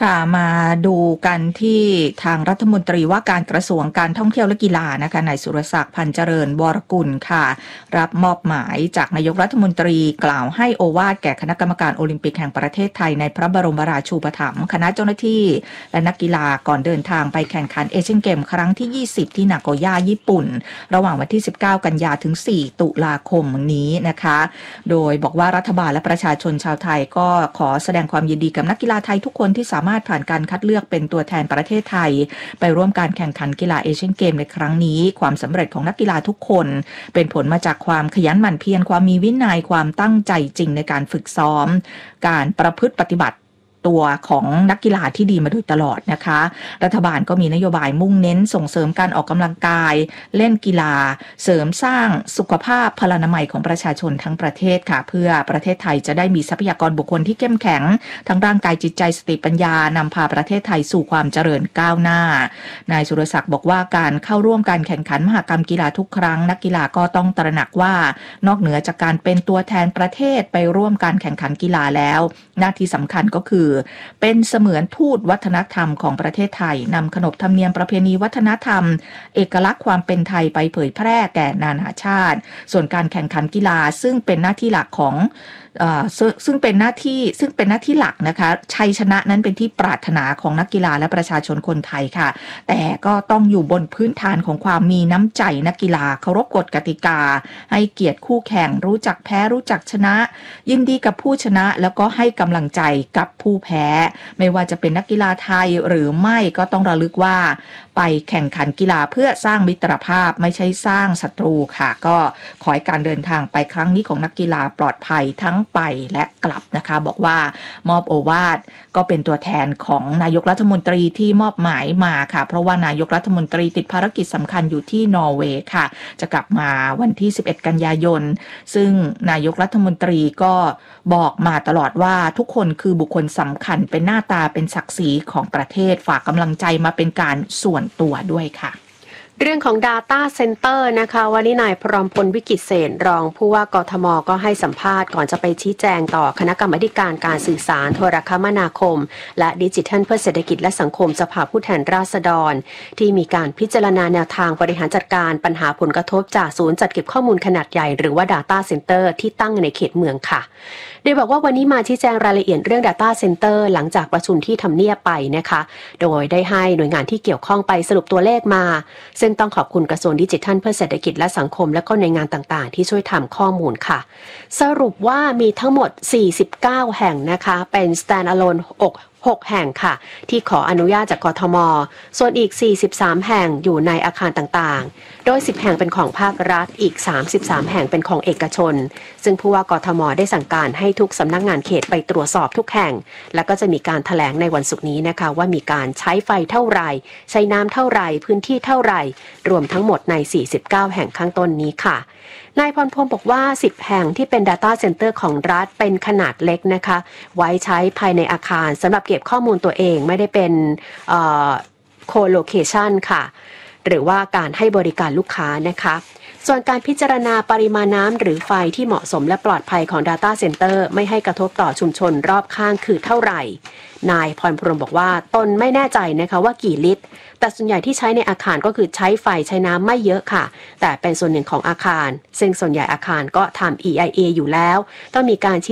ค่ะมาดูกันที่ทางรัฐมนตรีว่าการกระทรวงการท่องเที่ยวและกีฬานะคะนายสุรศักดิ์พันเจริญวรกุลค่ะรับมอบหมายจากนายกรัฐมนตรีกล่าวให้โอวาทแก่คณะกรรมการโอลิมปิกแห่งประเทศไทยในพระบรมราชูปถัมภ์คณะเจ้าหน้าที่และนักกีฬาก่อนเดินทางไปแข่งขันเอเชียนเกมครั้งที่20ที่นาโกย่าญี่ปุ่นระหว่างวันที่19กันยาถึง4ตุลาคมนี้นะคะโดยบอกว่ารัฐบาลและประชาชนชาวไทยก็ขอแสดงความยินดีกับนักกีฬาไทยทุกคนที่สามารถผ่านการคัดเลือกเป็นตัวแทนประเทศไทยไปร่วมการแข่งขันกีฬาเอเชียนเกมในครั้งนี้ความสำเร็จของนักกีฬาทุกคนเป็นผลมาจากความขยันหมั่นเพียรความมีวินัยความตั้งใจจริงในการฝึกซ้อมการประพฤติปฏิบัติตัวของนักกีฬาที่ดีมาโดยตลอดนะคะรัฐบาลก็มีนโยบายมุ่งเน้นส่งเสริมการออกกำลังกายเล่นกีฬาเสริมสร้างสุขภาพพลานามัยของประชาชนทั้งประเทศค่ะเพื่อประเทศไทยจะได้มีทรัพยากรบุคคลที่เข้มแข็งทั้งร่างกายจิตใจสติปัญญานำพาประเทศไทยสู่ความเจริญก้าวหน้านายสุรศักดิ์บอกว่าการเข้าร่วมการแข่งขันมหกรรมกีฬาทุกครั้งนักกีฬาก็ต้องตระหนักว่านอกเหนือจากการเป็นตัวแทนประเทศไปร่วมการแข่งขันกีฬาแล้วหน้าที่สำคัญก็คือเป็นเสมือนทูตวัฒนธรรมของประเทศไทยนำขนบธรรมเนียมประเพณีวัฒนธรรมเอกลักษณ์ความเป็นไทยไปเผยแพร่แก่นานาชาติส่วนการแข่งขันกีฬาซึ่งเป็นหน้าที่หลักของซึ่งเป็นหน้าที่หลักนะคะชัยชนะนั้นเป็นที่ปรารถนาของนักกีฬาและประชาชนคนไทยค่ะแต่ก็ต้องอยู่บนพื้นฐานของความมีน้ำใจนักกีฬาเคารพกฎกติกาให้เกียรติคู่แข่งรู้จักแพ้รู้จักชนะยินดีกับผู้ชนะแล้วก็ให้กำลังใจกับผู้แพ้ไม่ว่าจะเป็นนักกีฬาไทยหรือไม่ก็ต้องระลึกว่าไปแข่งขันกีฬาเพื่อสร้างมิตรภาพไม่ใช่สร้างศัตรูค่ะก็ขอให้การเดินทางไปครั้งนี้ของนักกีฬาปลอดภัยทั้งไปและกลับนะคะบอกว่ามอบโอวาทก็เป็นตัวแทนของนายกรัฐมนตรีที่มอบหมายมาค่ะเพราะว่านายกรัฐมนตรีติดภารกิจสำคัญอยู่ที่นอร์เวย์ค่ะจะกลับมาวันที่11กันยายนซึ่งนายกรัฐมนตรีก็บอกมาตลอดว่าทุกคนคือบุคคลสำคัญเป็นหน้าตาเป็นศักดิ์ศรีของประเทศฝากกำลังใจมาเป็นการส่วนตัวด้วยค่ะเรื่องของ Data Center นะคะวันนี้นายพร้อมพลวิกิตเศษรองผู้ว่ากทม.ก็ให้สัมภาษณ์ก่อนจะไปชี้แจงต่อคณะกรรมาการการสื่อสารโทรคมนาคมและดิจิทัลเพื่อเศรษฐกิจและสังคมสภาผู้แทนราษฎรที่มีการพิจารณาแนวทางบริหารจัดการปัญหาผลกระทบจากศูนย์จัดเก็บข้อมูลขนาดใหญ่หรือว่า Data Center ที่ตั้งในเขตเมืองค่ะโดยบอกว่าวันนี้มาชี้แจงรายละเอียดเรื่อง Data Center หลังจากประชุมที่ทำเนียบไปนะคะโดยได้ให้หน่วยงานที่เกี่ยวข้องไปสรุปตัวเลขมาซึ่งต้องขอบคุณกระทรวงดิจิทัลเพื่อเศรษฐกิจและสังคมและก็หน่วยงานต่างๆที่ช่วยทำข้อมูลค่ะสรุปว่ามีทั้งหมด49แห่งนะคะเป็น standalone 6แห่งค่ะที่ขออนุญาตจากกทม.ส่วนอีก43แห่งอยู่ในอาคารต่างๆโดย10แห่งเป็นของภาครัฐอีก33แห่งเป็นของเอกชนซึ่งผู้ว่ากทม.ได้สั่งการให้ทุกสำนักงานเขตไปตรวจสอบทุกแห่งแล้วก็จะมีการแถลงในวันศุกร์นี้นะคะว่ามีการใช้ไฟเท่าไหร่ใช้น้ำเท่าไหร่พื้นที่เท่าไหร่รวมทั้งหมดใน49แห่งข้างต้นนี้ค่ะนายพรพรหมบอกว่า10แห่งที่เป็น Data Center ของรัฐเป็นขนาดเล็กนะคะไว้ใช้ภายในอาคารสำหรับเก็บข้อมูลตัวเองไม่ได้เป็นco-location ค่ะหรือว่าการให้บริการลูกค้านะคะส่วนการพิจารณาปริมาณน้ำหรือไฟที่เหมาะสมและปลอดภัยของ Data Center ไม่ให้กระทบต่อชุมชนรอบข้างคือเท่าไหร่นายพรพรหมบอกว่าตนไม่แน่ใจนะคะว่ากี่ลิตรแต่ส่วนใหญ่ที่ใช้ในอาคารก็คือใช้ไฟใช้น้ำไม่เยอะค่ะแต่เป็นส่วนหนึ่งของอาคารซึ่งส่วนใหญ่อาคารก็ทำ EIA อยู่แล้วต้องมีการ